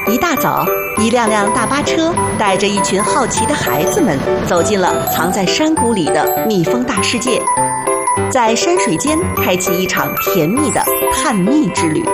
一大早，一辆辆大巴车带着一群好奇的孩子们走进了藏在山谷里的蜜蜂大世界，在山水间开启一场甜蜜的探秘之旅。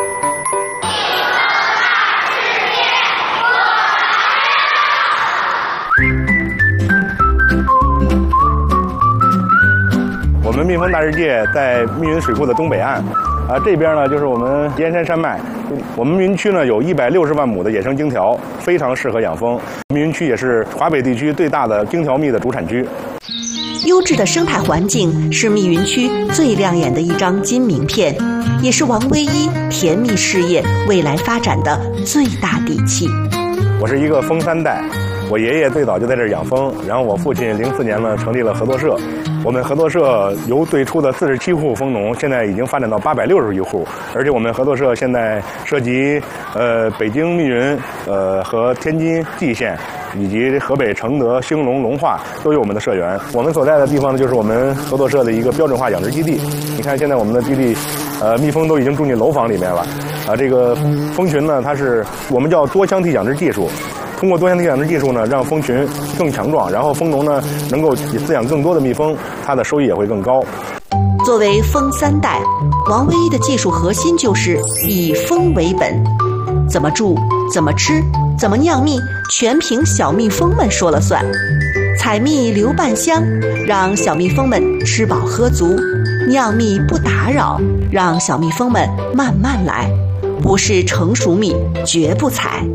我们蜜蜂大世界在密云水库的东北岸，这边呢就是我们燕山山脉。我们密云区呢有160万亩的野生荆条，非常适合养蜂。密云区也是华北地区最大的荆条蜜的主产区。 优质的生态环境是密云区最亮眼的一张金名片，也是王唯一甜蜜事业未来发展的最大底气。 我是一个蜂3代，我爷爷最早就在这儿养蜂，然后我父亲04年呢成立了合作社。我们合作社由最初的47户蜂农，现在已经发展到861户，而且我们合作社现在涉及北京密云和天津蓟县，以及河北承德、兴隆、隆化都有我们的社员。我们所在的地方呢，就是我们合作社的一个标准化养殖基地。你看现在我们的基地，蜜蜂都已经住进楼房里面了。这个蜂群呢，它是我们叫多箱体养殖技术。通过多箱体养殖技术呢，让蜂群更强壮，然后蜂农呢能够饲养更多的蜜蜂，它的收益也会更高。 作为蜂3代，王唯一的技术核心就是以蜂为本，怎么住、怎么吃、怎么酿蜜，全凭小蜜蜂们说了算。采蜜留半箱，让小蜜蜂们吃饱喝足；酿蜜不打扰，让小蜜蜂们慢慢来。不是成熟蜜，绝不采。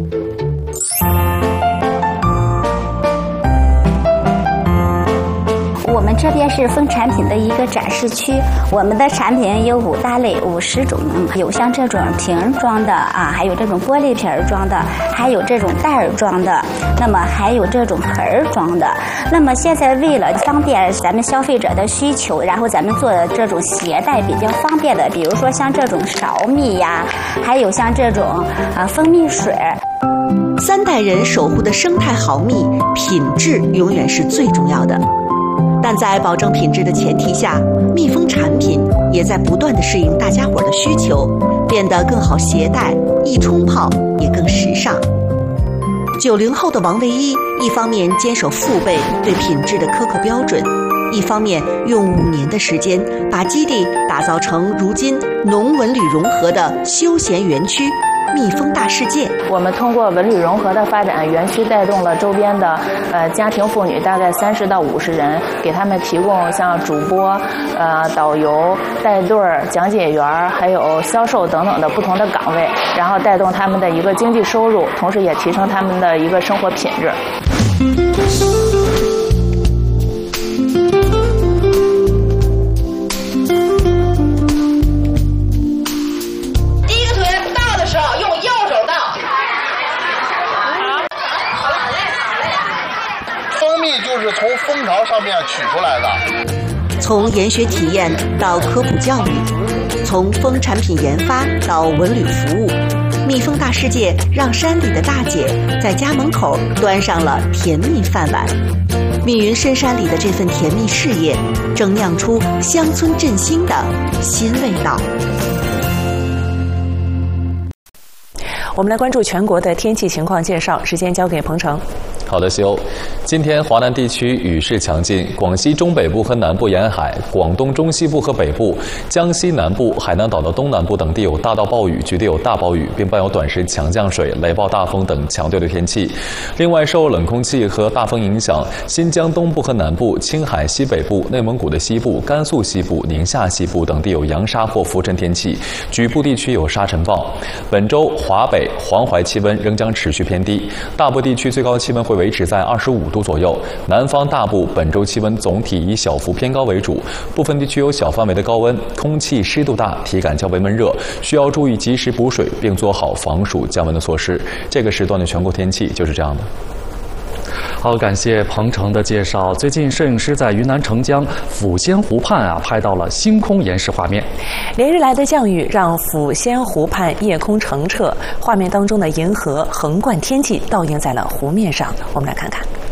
我们这边是蜂产品的一个展示区，我们的产品有5大类，50种，有像这种瓶装的还有这种玻璃瓶装的，还有这种袋儿装的，那么还有这种盆儿装的。那么现在为了方便咱们消费者的需求，然后咱们做的这种携带比较方便的，比如说像这种勺蜜呀，还有像这种蜂蜜水。 3代人守护的生态好蜜，品质永远是最重要的。但在保证品质的前提下，蜜蜂产品也在不断地适应大家伙的需求，变得更好携带，易冲泡，也更时尚。90后的王唯一，一方面坚守父辈对品质的苛刻标准，一方面用5年的时间把基地打造成如今农文旅融合的休闲园区蜜蜂大世界。 我们通过文旅融合的发展，园区带动了周边的家庭妇女大概30到50人，给他们提供像主播、导游、带队儿、讲解员，还有销售等等的不同的岗位，然后带动他们的一个经济收入，同时也提升他们的一个生活品质。 就是从蜂巢上面取出来的。 从研学体验到科普教育，从蜂产品研发到文旅服务，蜜蜂大世界让山里的大姐在家门口端上了甜蜜饭碗。密云深山里的这份甜蜜事业，正酿出乡村振兴的新味道。 我们来关注全国的天气情况介绍，时间交给彭程。 好的，西欧。今天华南地区雨势强劲，广西中北部和南部沿海、广东中西部和北部、江西南部、海南岛的东南部等地有大到暴雨，局地有大暴雨，并伴有短时强降水、雷暴大风等强对流天气。另外，受冷空气和大风影响，新疆东部和南部、青海西北部、内蒙古的西部、甘肃西部、宁夏西部等地有扬沙或浮尘天气，局部地区有沙尘暴。本周华北、黄淮气温仍将持续偏低，大部地区最高气温会维持在25度左右。南方大部本周气温总体以小幅偏高为主，部分地区有小范围的高温，空气湿度大，体感较为闷热，需要注意及时补水，并做好防暑降温的措施。这个时段的全国天气就是这样的。 好，感谢彭程的介绍。最近，摄影师在云南澄江抚仙湖畔拍到了星空延时画面。 连日来的降雨让抚仙湖畔夜空澄澈，画面当中的银河横贯天际倒映在了湖面上。我们来看看。